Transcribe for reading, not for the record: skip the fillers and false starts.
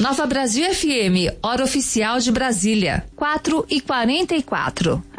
Nova Brasil FM, hora oficial de Brasília, 4h44.